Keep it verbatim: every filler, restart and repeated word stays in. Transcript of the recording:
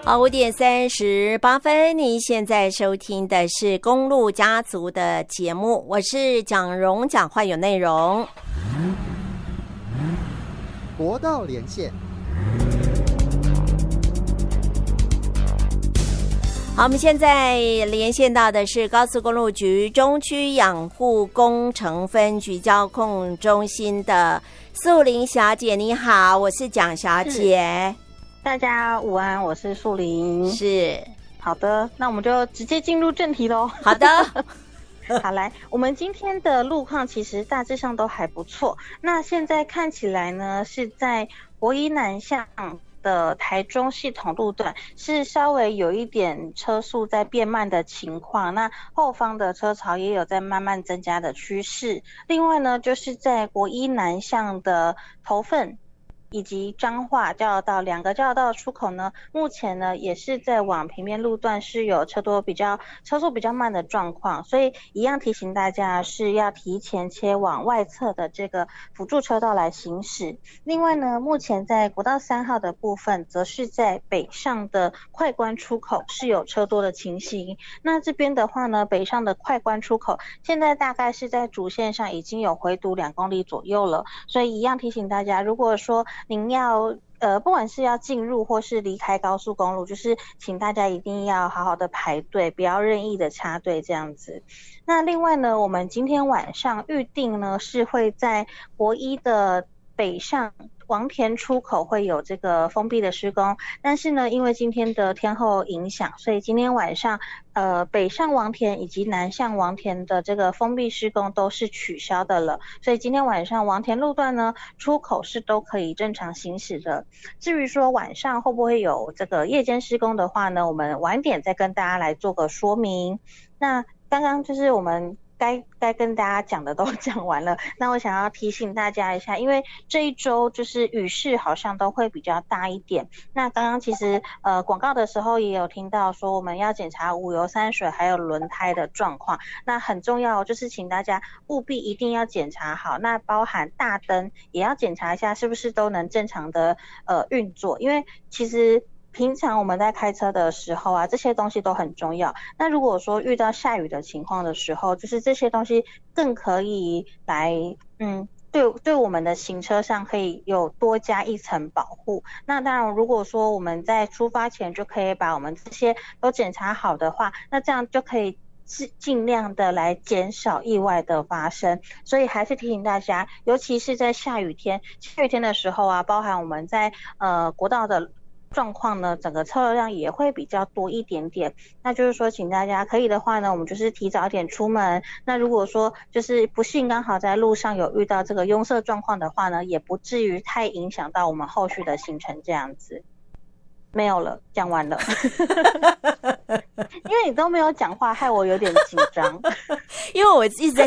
好，五点三十八分，您现在收听的是公路家族的节目，我是蒋蓉，讲话有内容。 国道连线， 好，我们现在连线到的是高速公路局中区养护工程分局交控中心的素玲小姐，你好，我是蒋小姐。 大家午安，我是素玲。 是， 好的，那我们就直接进入正题咯。 好的。 好，来，我们今天的路况其实大致上都还不错。那现在看起来呢，是在国一南向的台中系统路段是稍微有一点车速在变慢的情况，那后方的车潮也有在慢慢增加的趋势。另外呢，就是在国一南向的头份以及彰化交流道两个交流道的出口呢，目前呢也是在往平面路段是有车多比较车速比较慢的状况，所以一样提醒大家是要提前切往外侧的这个辅助车道来行驶。另外呢，目前在国道三号的部分，则是在北上的快关出口是有车多的情形。那这边的话呢，北上的快关出口现在大概是在主线上已经有回堵两公里左右了，所以一样提醒大家，如果说您要呃，不管是要进入或是离开高速公路，就是请大家一定要好好的排队，不要任意的插队这样子。那另外呢，我们今天晚上预定呢是会在国一的北上王田出口会有这个封闭的施工，但是呢，因为今天的天候影响，所以今天晚上呃北上王田以及南向王田的这个封闭施工都是取消的了，所以今天晚上王田路段呢出口是都可以正常行驶的。至于说晚上会不会有这个夜间施工的话呢，我们晚点再跟大家来做个说明。那刚刚就是我们该该跟大家讲的都讲完了，那我想要提醒大家一下，因为这一周就是雨势好像都会比较大一点。那刚刚其实呃广告的时候也有听到说我们要检查五油三水还有轮胎的状况，那很重要就是请大家务必一定要检查好，那包含大灯也要检查一下是不是都能正常的呃运作，因为其实平常我们在开车的时候啊，这些东西都很重要。那如果说遇到下雨的情况的时候，就是这些东西更可以来，嗯，对对我们的行车上可以有多加一层保护。那当然，如果说我们在出发前就可以把我们这些都检查好的话，那这样就可以尽量的来减少意外的发生。所以还是提醒大家，尤其是在下雨天，下雨天的时候啊，包含我们在呃国道的状况呢，整个车流量也会比较多一点点。那就是说请大家可以的话呢，我们就是提早一点出门。那如果说就是不幸刚好在路上有遇到这个拥塞状况的话呢，也不至于太影响到我们后续的行程这样子。没有了，讲完了。因为你都没有讲话，害我有点紧张。 因为我一直在